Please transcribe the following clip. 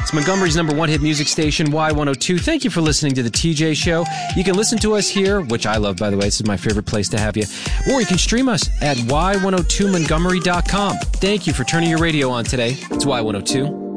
It's Montgomery's number one hit music station, Y102. Thank you for listening to The TJ Show. You can listen to us here, which I love, by the way. This is my favorite place to have you. Or you can stream us at y102montgomery.com. Thank you for turning your radio on today. It's Y102.